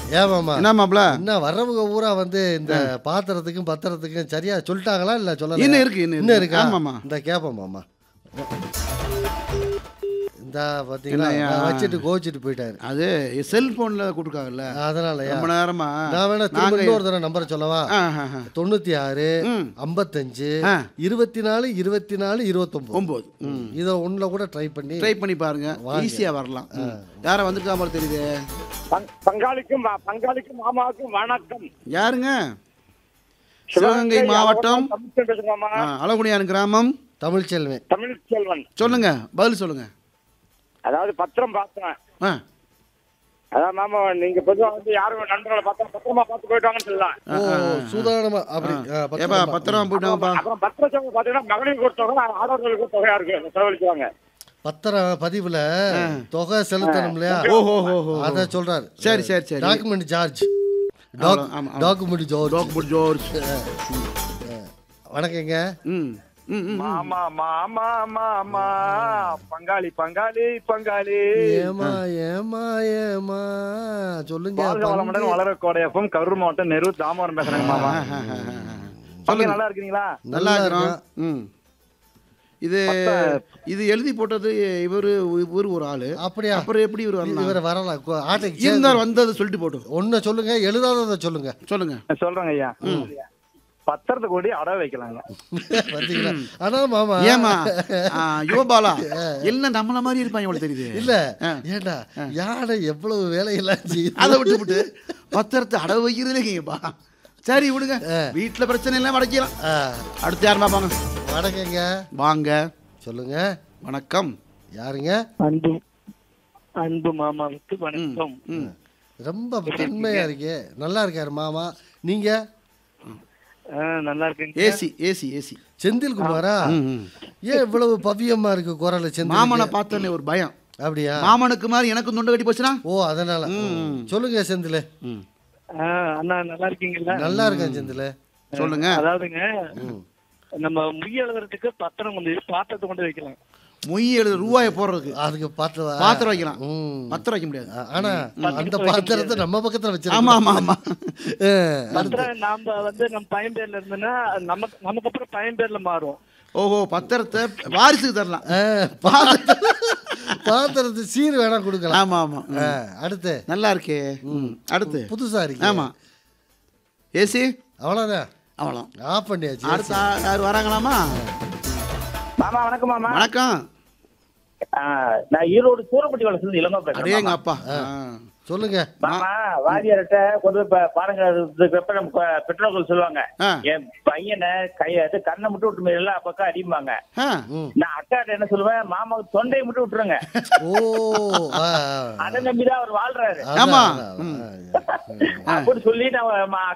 ஏன் மாமா என்ன மாப்ள என்ன வர்றவங்க ஊரா வந்து இந்த பாத்திரத்துக்கும் பத்திரத்துக்கும் சரியா சொல்லிட்டாங்களா இல்ல சொல்லல? இன்னும் இருக்கு இன்னும் இருக்கா? ஆமாமா. இந்த கேப்போம் மாமா. இந்த பாத்தீங்களா என்னய்யா? வச்சுட்டு கோச்சிட்டு போயிட்டாரு. அது செல்போன்ல கொடுக்காங்கல்ல அதனாலயா ரொம்ப நேரமா நான் வேணா திரும்ப இன்னொரு தடவை நம்பரை சொல்லவா? 96 ம். 55 ஆ. 24 24 29 9 இதை ஒண்ணுல கூட ட்ரை பண்ணி ட்ரை பண்ணி பாருங்க, ஈஸியா வரலாம். யார வந்துருக்கா மாதிரி தெரியுது? பங்காளிக்கும் மாமாவுக்கும் வணக்கம். யாருங்க? சிவகங்கை மாவட்டம் தமிழ்ச்செல்வன் பேசுறோமா? அழகுடியான் கிராமம் தமிழ்ச்செல்வன். தமிழ்ச்செல்வன். சொல்லுங்க, பதில் சொல்லுங்க. அதாவது பத்திரம் பார்த்தேன். ஆ, அதான் மாமா நீங்க பொதுவா வந்து யாரும் நண்பர்களை பார்த்தா பத்திரமா பார்த்து போயிட்டாங்கன்னு சொல்லலாம். ஓ சூதானமா அப்படி ஏப்பா பத்திரமா. பத்திரமா போயிட்டாங்கப்பா. அப்புறம் பத்திரம் பாத்தீங்கன்னா மகளிர் கொடுத்தவங்க ஆடவர்களுக்கு தொகையா இருக்கு செலவழிச்சுவாங்க. பத்திர பதிவுல தொகை செலுத்தணும் இல்லையா? ஓஹோ அத சொல்றாரு. சரி சரி சரி. Document charge. ஆமா. Document George. Doctor George. வணக்கங்க. ம் ம் ம். மாமா மாமா மாமா பங்காளி பங்காளி பங்காளி ஏமா ஏமா ஏமா சொல்லுங்க. வாழ்க வளமுடன் வளரக்கோடையப்பம் கரூர் மாவட்டம் நெரூர் தாமரம் பேசுறேங்க மாமா. சொல்லுங்க, நல்லா இருக்கீங்களா? நல்லா இருக்கிறோம். ம். இது எழுதி போட்டது இவரு ஒரு ஆளு. அப்படியா? அப்புறம் எப்படி இவர் வரலாம்? இவரை வரலாம் ஆட்டைக்கு இருந்தார், வந்தது சொல்லிட்டு போட்டோம். ஒன்னு சொல்லுங்க, எழுதாததை சொல்லுங்க. சொல்லுங்க. சொல்றேங்க ஐயா. பத்திரத்தை கூடி அடை வைக்கலாங்க. பாத்தீங்களா? ஆனா மாமா ஏமா யுவபாலா என்ன நம்மள மாதிரி இருப்பாங்க இவ்வளவு தெரியுது இல்ல ஏண்டா யானை எவ்வளவு வேலையெல்லாம் செய்யுது. அதை விட்டு பத்திரத்தை அடவு வைக்கிறதுல இருக்கீங்கப்பா. சரி விடுங்க, வீட்டுல பிரச்சனை எல்லாம் வடக்கலாம். அடுத்து யாருமா பாங்க? வணக்கங்க. வாங்க சொல்லுங்க. வணக்கம். யாருங்க? அன்பு மாமாவுக்கு வணக்கம். ரொம்ப பெருமையா இருக்கே. நல்லா இருக்காரு மாமா. நீங்க? நல்லா இருக்கீங்க. AC AC AC. செந்தில் குமாரா? ஏன் இவ்வளவு பவ்யமா இருக்கு குரல் செந்தில்? மாமனை பார்த்தோன்னே ஒரு பயம். அப்படியா? மாமனுக்கு மாதிரி எனக்கு தொண்டை கட்டி போச்சுனா? ஓ அதனால. சொல்லுங்க செந்தில். அண்ணா நல்லா இருக்கீங்களா? நல்லா இருக்கேன் செந்தில். சொல்லுங்க. அதாவதுங்க நம்ம முய் எழுதுறதுக்கு பத்திரம் கொண்டு பாத்திரத்தை கொண்டு வைக்கலாம். மொய் எழுது ரூபாயை போடுறதுக்கு அதுக்கு பாத்திரம் வைக்கலாம். பத்திரம் வைக்க முடியாது. ஆனா அந்த பாத்திரத்தை நம்ம பக்கத்துல வச்சிருக்கோம். ஆமா ஆமா ஆமா. பத்திரம் நாம வந்து நம்ம பையன் பேர்ல இருந்தோம்னா நமக்கு அப்புறம் பையன் பேர்ல மாறும். ஓஹோ, பத்திரத்தை வாரிசுக்கு தரலாம். பாத்திரத்தை சீர் வேணா கொடுக்கலாம். ஆமா ஆமா. அடுத்து நல்லா இருக்கே. அடுத்து புதுசா இருக்கு. ஆமா ஏசி. அவ்வளவுதான். அவ்வளோ ஆஃப் பண்ணியாச்சு. அடுத்து யார் வராங்களாமா? மாமா வணக்கம். மாமா வணக்கம். நான் ஈரோடு சூரப்பட்டி வளர்ந்து இளங்கோ பேசுறேன். அடேங்க அப்பா. சொல்லுங்க. மாமா வாரியார்ட்ட கொண்டு போய் பாருங்க, நம்ம பெற்றோர்கள் சொல்லுவாங்க என் பையனை கண்ணை மட்டும் விட்டு எல்லாம் பக்கம் அடிப்பாங்க. நான் அக்காட்ட என்ன சொல்லுவேன், மாமாவுக்கு தொண்டையை மட்டும் விட்டுருங்க. ஓ அதை நம்பிதான் அவர் வாழ்றாரு. ஆமா அப்படி சொல்லி நான்